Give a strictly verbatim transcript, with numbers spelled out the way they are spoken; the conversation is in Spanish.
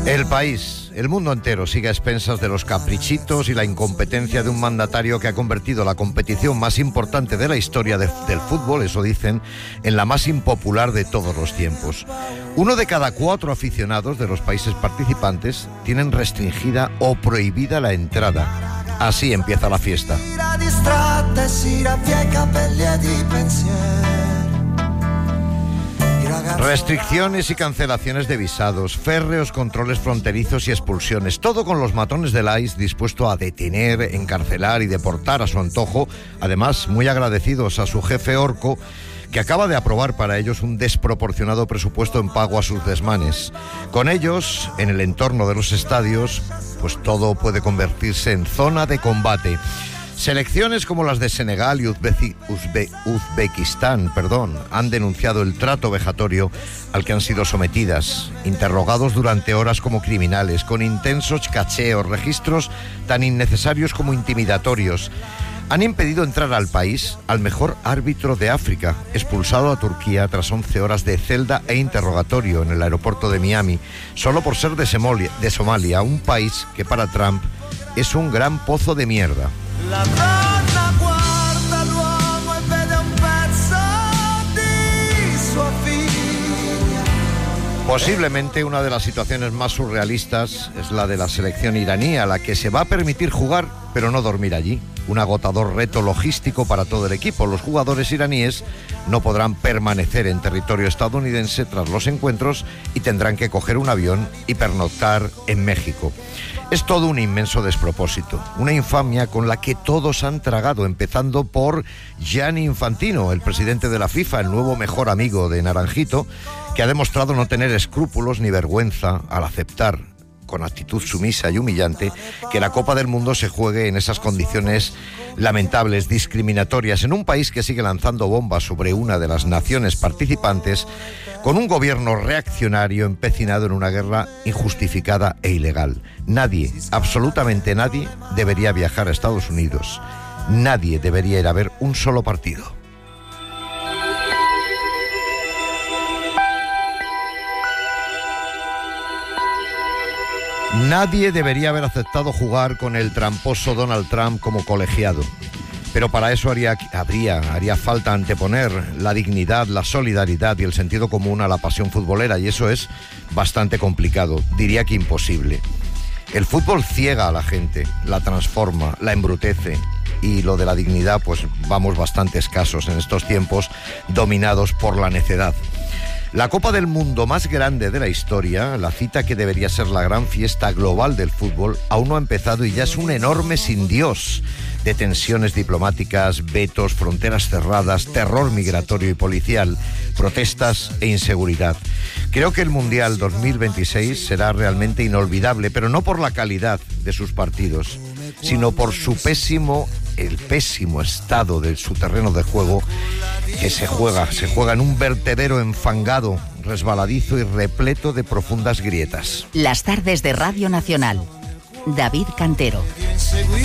El país, el mundo entero sigue a expensas de los caprichitos y la incompetencia de un mandatario que ha convertido la competición más importante de la historia de, del fútbol, eso dicen, en la más impopular de todos los tiempos. Uno de cada cuatro aficionados de los países participantes tienen restringida o prohibida la entrada. Así empieza la fiesta. Restricciones y cancelaciones de visados, férreos controles fronterizos y expulsiones, todo con los matones del I C E dispuesto a detener, encarcelar y deportar a su antojo, además muy agradecidos a su jefe Orco, que acaba de aprobar para ellos un desproporcionado presupuesto en pago a sus desmanes. Con ellos, en el entorno de los estadios, pues todo puede convertirse en zona de combate. Selecciones como las de Senegal y Uzbe- Uzbe- Uzbekistán perdón, han denunciado el trato vejatorio al que han sido sometidas, interrogados durante horas como criminales, con intensos cacheos, registros tan innecesarios como intimidatorios. Han impedido entrar al país al mejor árbitro de África, expulsado a Turquía tras once horas de celda e interrogatorio en el aeropuerto de Miami, solo por ser de Somalia, de Somalia, un país que para Trump es un gran pozo de mierda. La donna guarda l'uomo e vede un pezzo di sua figlia. Posiblemente una de las situaciones más surrealistas es la de la selección iraní, a la que se va a permitir jugar, pero no dormir allí. Un agotador reto logístico para todo el equipo. Los jugadores iraníes no podrán permanecer en territorio estadounidense tras los encuentros y tendrán que coger un avión y pernoctar en México. Es todo un inmenso despropósito, una infamia con la que todos han tragado, empezando por Gianni Infantino, el presidente de la FIFA, el nuevo mejor amigo de Naranjito, que ha demostrado no tener escrúpulos ni vergüenza al aceptar, con actitud sumisa y humillante, que la Copa del Mundo se juegue en esas condiciones lamentables, discriminatorias, en un país que sigue lanzando bombas sobre una de las naciones participantes, con un gobierno reaccionario empecinado en una guerra injustificada e ilegal. Nadie, absolutamente nadie, debería viajar a Estados Unidos. Nadie debería ir a ver un solo partido. Nadie debería haber aceptado jugar con el tramposo Donald Trump como colegiado. Pero para eso haría, habría, haría falta anteponer la dignidad, la solidaridad y el sentido común a la pasión futbolera, y eso es bastante complicado, diría que imposible. El fútbol ciega a la gente, la transforma, la embrutece, y lo de la dignidad, pues vamos bastante escasos en estos tiempos dominados por la necedad. La Copa del Mundo más grande de la historia, la cita que debería ser la gran fiesta global del fútbol, aún no ha empezado y ya es un enorme sin Dios de tensiones diplomáticas, vetos, fronteras cerradas, terror migratorio y policial, protestas e inseguridad. Creo que el Mundial dos mil veintiséis será realmente inolvidable, pero no por la calidad de sus partidos, sino por su pésimo, el pésimo estado de su terreno de juego, que se juega, se juega en un vertedero enfangado, resbaladizo y repleto de profundas grietas. Las tardes de Radio Nacional. David Cantero.